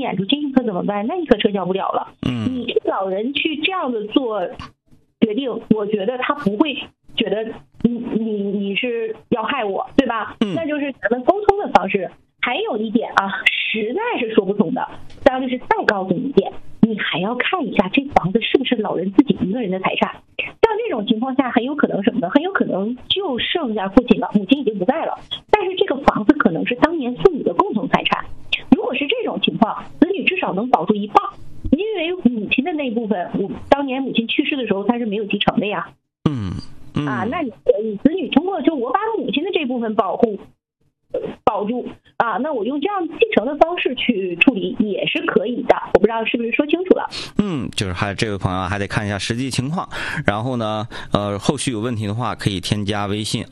撵出去，你可怎么办？那你可撤销不了了。你这老人去这样的做决定，我觉得他不会觉得你是要害我，对吧？那就是咱们沟通的方式。还有一点啊，实在是说不通的，张律师再告诉你一点，你还要看一下这房子是不是老人自己一个人的财产。像这种情况下，很有可能什么呢？很有可能就剩下父亲了，母亲已经不在了，但是这个房子可能是当年父女的共同财产。如果是这种情况，子女至少能保住一半，因为母亲的那部分，当年母亲去世的时候，他是没有继承的呀。那你子女通过就我把母亲的这部分保住啊，那我用这样继承的方式去处理也是可以的。我不知道是不是说清楚了。 就是还这位朋友还得看一下实际情况，然后呢后续有问题的话可以添加微信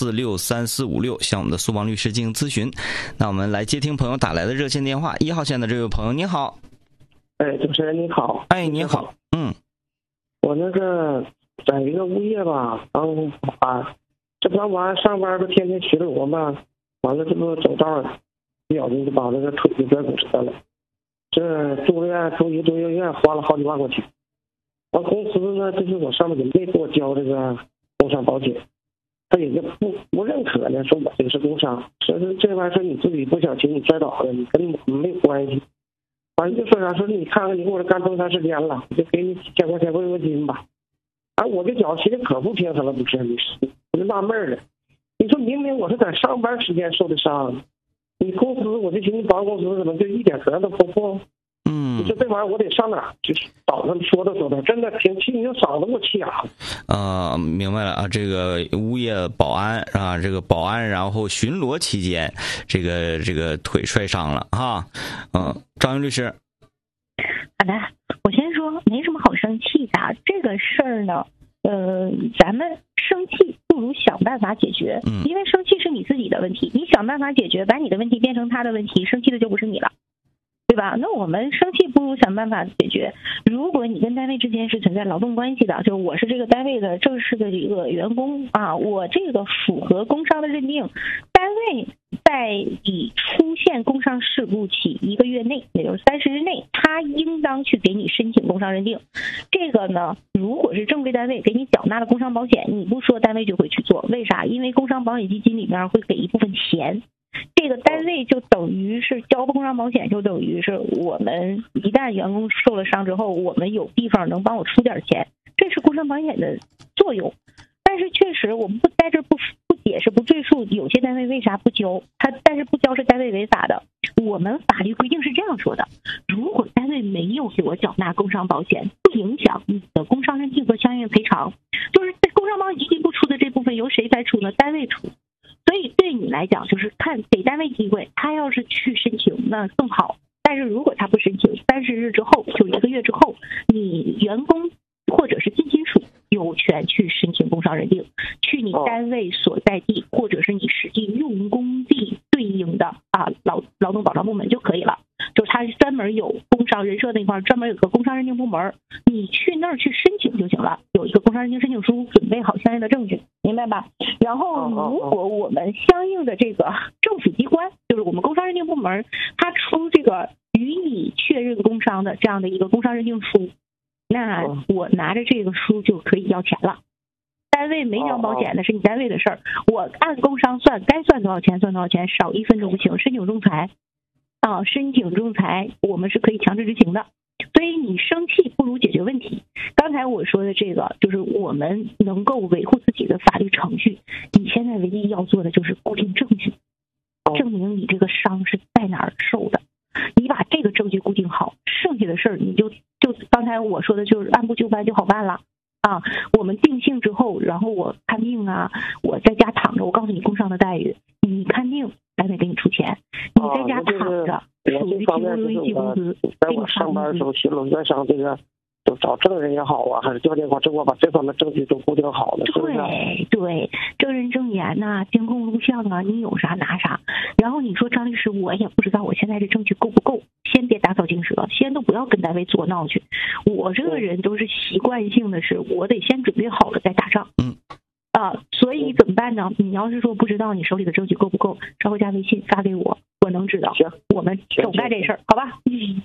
2463456向我们的苏邦律师进行咨询。那我们来接听朋友打来的热线电话，1号线的这位朋友你好。 主持人你好。 你好。 我那个在一个物业吧，刚保安，这刚完上班都天天巡逻嘛，完了这不走道了，不小心就把那个腿给摔骨折了。这住院住一住院花了好几万块钱。完公司呢，就是我上面也没给我交这个工伤保险，他也就不认可呢，说我这个是工伤，说是这玩意儿说你自己不小心你摔倒了，你跟我们没关系。反正就说啥，说你看看你给我这干这么长时间了，我就给你几千块钱慰问金吧。我这脚心里可不平衡了，不是你，我就纳闷了。你说明明我是在上班时间受的伤，你公司我就寻思保险公司怎么就一点责任都不负？你说这玩意儿我得上哪儿去找他们说道，真的挺气，你就嗓子给我气哑了。 明白了啊，这个物业保安啊，这个保安然后巡逻期间，这个腿摔伤了哈。张云律师。 好的，我先说没什么好生气的，这个事儿呢，咱们生气不如想办法解决，因为生气是你自己的问题，你想办法解决，把你的问题变成他的问题，生气的就不是你了。对吧？那我们生气不如想办法解决。如果你跟单位之间是存在劳动关系的，就是我是这个单位的正式的一个员工啊，我这个符合工伤的认定，单位在你出现工伤事故起1个月内，也就是30日内，他应当去给你申请工伤认定。这个呢，如果是正规单位给你缴纳了工伤保险，你不说单位就会去做，为啥？因为工伤保险基金里面会给一部分钱。这个单位就等于是交工伤保险，就等于是我们一旦员工受了伤之后，我们有地方能帮我出点钱，这是工伤保险的作用。但是确实我们不在这不解释不赘述有些单位为啥不交，但是不交是单位违法的。我们法律规定是这样说的，如果单位没有给我缴纳工伤保险，不影响你的工伤认定和相应赔偿，就是在工伤保险基金不出的这部分由谁来出呢？单位出。所以对你来讲，就是看给单位机会，他要是去申请那更好。但是如果他不申请，30日之后，就1个月之后，你员工或者是近亲属有权去申请工伤认定，去你单位所在地或者是你实际用工地对应的劳动保障部门就可以了。就是他专门有工伤人社那块专门有个工伤认定部门，你去那儿去申请就行了，有一个工伤认定申请书，准备好相应的证据，明白吧？然后如果我们相应的这个政府机关，就是我们工伤认定部门，他出这个予以确认工伤的这样的一个工伤认定书，那我拿着这个书就可以要钱了。单位没交保险那是你单位的事儿，我按工伤算，该算多少钱算多少钱，少1分都不行。申请仲裁申请仲裁我们是可以强制执行的。所以你生气不如解决问题。刚才我说的这个就是我们能够维护自己的法律程序，你现在唯一要做的就是固定证据，证明你这个伤是在哪儿受的。你把这个证据固定好，剩下的事儿你就刚才我说的就是按部就班就好办了啊。我们定性之后，然后我看病啊，我在家躺着，我告诉你工伤的待遇，你看病单位给你出钱，你在家躺着属于提供一级工资， 在我上班的时候巡逻院上这个就找证人也好啊，还是调监管这块把这方面证据都固定好了，是不是？ 对，证人证言呐，监控录像啊，你有啥拿啥。然后你说张律师，我也不知道我现在这证据够不够，先别打草惊蛇，先都不要跟单位作闹去。我这个人都是习惯性的是，我得先准备好了再打仗。所以怎么办呢？你要是说不知道你手里的证据够不够，稍后加微信发给我，我能知道。行，我们总干这事儿，好吧？